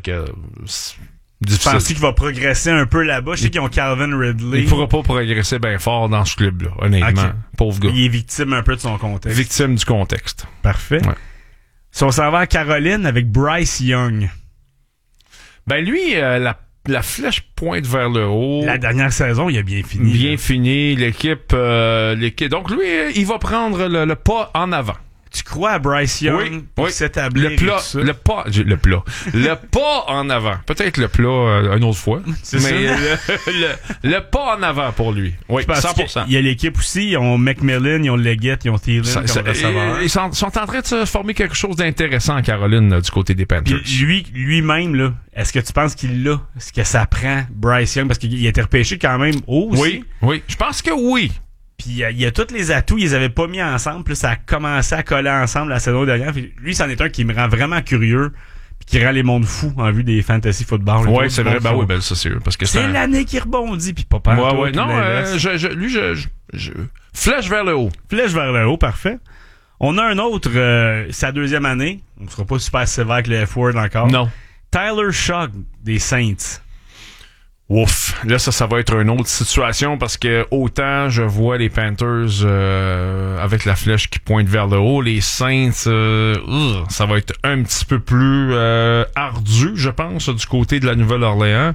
que Je pense qu'il va progresser un peu là-bas. Je sais qu'ils ont Calvin Ridley. Il pourra pas progresser bien fort dans ce club-là, honnêtement. Okay. Pauvre gars. Il est victime un peu de son contexte. Victime du contexte. Parfait. Ouais. Si on s'en va à Caroline avec Bryce Young. Ben lui, la flèche pointe vers le haut. La dernière saison, il a bien fini. Bien fini. L'équipe. Donc lui, il va prendre le pas en avant. Tu crois à Bryce Young pour s'établir le pas en avant. Peut-être le plat une autre fois. C'est mais le pas en avant pour lui. Oui, 100%. Il y a l'équipe aussi. Ils ont McMillan, ils ont Leggett, ils ont Thielen comme receveur. Ils sont en train de se former quelque chose d'intéressant en Caroline du côté des Panthers. Puis lui-même, là, est-ce que tu penses qu'il l'a? Est-ce que ça prend Bryce Young? Parce qu'il a été repêché quand même haut aussi. Oui. Je pense que oui. Puis il y a tous les atouts, ils les avaient pas mis ensemble, puis ça a commencé à coller ensemble la saison dernière. Puis lui, c'en est un qui me rend vraiment curieux, puis qui rend les mondes fous en vue des fantasy football. Ouais, c'est vrai, ça c'est sûr, parce que c'est l'année qui rebondit, puis pas peur. Ouais. Non, je flèche vers le haut. Flèche vers le haut, parfait. On a un autre, sa deuxième année. On sera pas super sévère avec le F-word encore. Non. Tyler Shough des Saints. Ouf, là ça va être une autre situation parce que autant je vois les Panthers avec la flèche qui pointe vers le haut, les Saints ça va être un petit peu plus ardu, je pense, du côté de la Nouvelle-Orléans.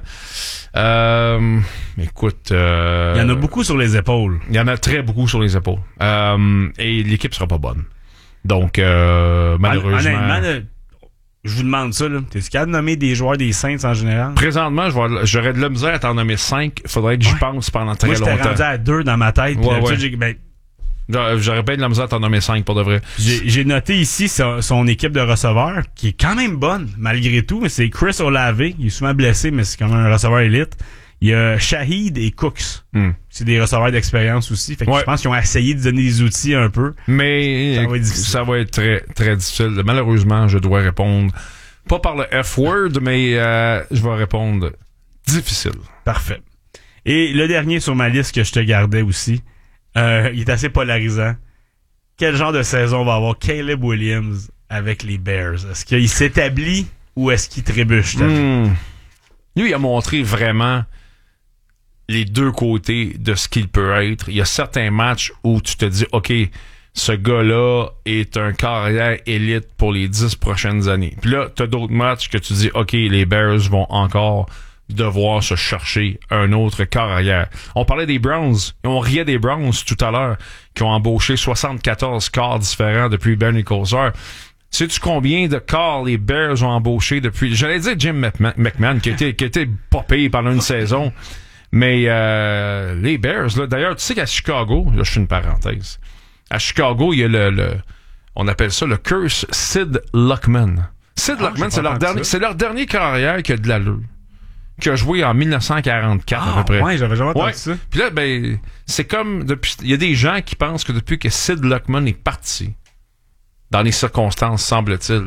Écoute, il y en a beaucoup sur les épaules. Il y en a très beaucoup sur les épaules. Et l'équipe sera pas bonne. Donc malheureusement. Je vous demande ça, là. T'es-tu capable de nommer des joueurs des Saints en général? Présentement, j'aurais de la misère à t'en nommer 5. Faudrait que j'y pense pendant très longtemps. Moi, j'étais rendu à 2 dans ma tête. J'aurais bien de la misère à t'en nommer 5 pour de vrai. J'ai noté ici son équipe de receveurs, qui est quand même bonne, malgré tout. Mais c'est Chris Olave. Il est souvent blessé, mais c'est quand même un receveur élite. Il y a Shahid et Cooks. C'est des receveurs d'expérience aussi. Fait que je pense qu'ils ont essayé de donner des outils un peu. Mais ça va être très, très difficile. Malheureusement, je dois répondre pas par le F-word, mais je vais répondre difficile. Parfait. Et le dernier sur ma liste que je te gardais aussi, il est assez polarisant. Quel genre de saison va avoir Caleb Williams avec les Bears? Est-ce qu'il s'établit ou est-ce qu'il trébuche? Lui, il a montré vraiment les deux côtés de ce qu'il peut être. Il y a certains matchs où tu te dis, OK, ce gars-là est un carrière élite pour les 10 prochaines années. Puis là, tu as d'autres matchs que tu dis, OK, les Bears vont encore devoir se chercher un autre carrière. On parlait des Browns. On riait des Browns tout à l'heure, qui ont embauché 74 corps différents depuis Bernie Kosar. Sais-tu combien de corps les Bears ont embauché depuis... J'allais dire Jim McMahon, qui était pas payé pendant une saison. Mais les Bears, là, d'ailleurs, tu sais qu'à Chicago, là, je fais une parenthèse. À Chicago, il y a on appelle ça le curse Sid Luckman. Sid Luckman, c'est leur dernier carrière qui a de l'allure. Qui a joué en 1944 à peu près. Ouais, j'avais jamais entendu ça. Puis là, ben, c'est comme depuis... Il y a des gens qui pensent que depuis que Sid Luckman est parti, dans les circonstances, semble-t-il,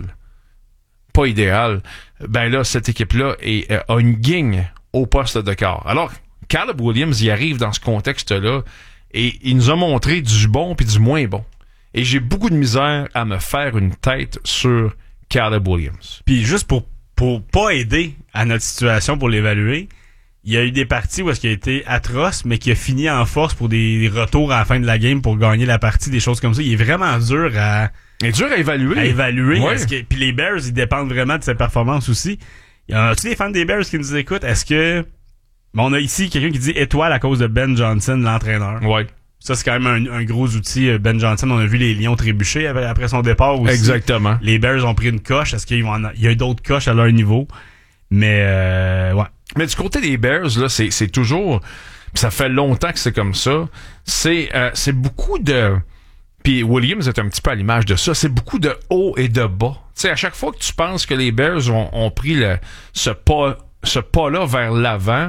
pas idéales, ben là, cette équipe-là a une guigne au poste de quart. Alors, Caleb Williams y arrive dans ce contexte-là et il nous a montré du bon puis du moins bon. Et j'ai beaucoup de misère à me faire une tête sur Caleb Williams. Puis juste pour pas aider à notre situation, pour l'évaluer, il y a eu des parties où est-ce qu'il a été atroce, mais qui a fini en force pour des retours à la fin de la game pour gagner la partie, des choses comme ça. Il est vraiment dur à... Il est dur à évaluer. Ouais. Puis les Bears, ils dépendent vraiment de ses performances aussi. Y en a-tu des fans des Bears qui nous écoutent? Est-ce que... On a ici quelqu'un qui dit étoile à cause de Ben Johnson, l'entraîneur. Ouais. Ça, c'est quand même un gros outil. Ben Johnson, on a vu les Lions trébucher après son départ aussi. Exactement. Les Bears ont pris une coche. Est-ce qu'il y a d'autres coches à leur niveau? Mais, ouais. Mais du côté des Bears, là, c'est toujours... Ça fait longtemps que c'est comme ça. C'est beaucoup de... Puis Williams est un petit peu à l'image de ça. C'est beaucoup de haut et de bas. Tu sais, à chaque fois que tu penses que les Bears ont pris ce pas-là vers l'avant,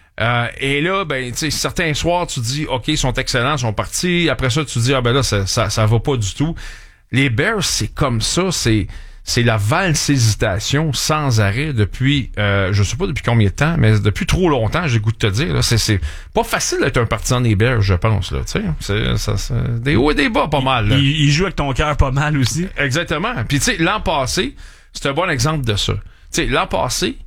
et là, ben, tu sais, certains soirs, tu dis, OK, ils sont excellents, ils sont partis. Après ça, tu dis, ah ben là, ça va pas du tout. Les Bears, c'est comme ça. C'est la valse hésitation sans arrêt depuis, je sais pas depuis combien de temps, mais depuis trop longtemps, j'ai goût de te dire. Là, c'est pas facile d'être un partisan des Bears, je pense. Là, tu sais, c'est des hauts et des bas, pas mal. Il joue avec ton cœur pas mal aussi. Exactement. Puis tu sais, l'an passé, c'est un bon exemple de ça. Tu sais, l'an passé,